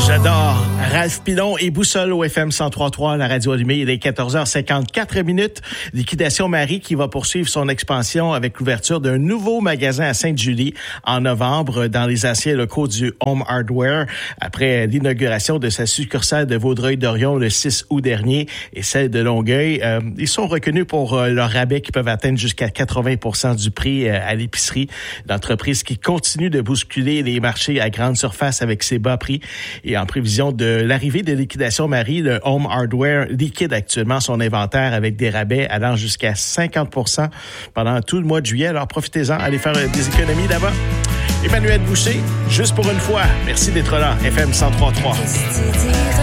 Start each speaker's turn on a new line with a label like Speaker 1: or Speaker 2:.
Speaker 1: J'adore Ralph Pilon et Boussole au FM 103.3, la radio allumée. Il est 14h54. Liquidation Marie qui va poursuivre son expansion avec l'ouverture d'un nouveau magasin à Sainte-Julie en novembre dans les anciens locaux du Home Hardware après l'inauguration de sa succursale de Vaudreuil-Dorion le 6 août dernier et celle de Longueuil. Ils sont reconnus pour leurs rabais qui peuvent atteindre jusqu'à 80% du prix à l'épicerie. L'entreprise qui continue de bousculer les marchés à grande surface avec ses bas prix. Et en prévision de l'arrivée de Liquidation Marie, le Home Hardware liquide actuellement son inventaire avec des rabais allant jusqu'à 50% pendant tout le mois de juillet. Alors profitez-en, allez faire des économies là-bas. Emmanuel Boucher, juste pour une fois, merci d'être là, FM 103.3.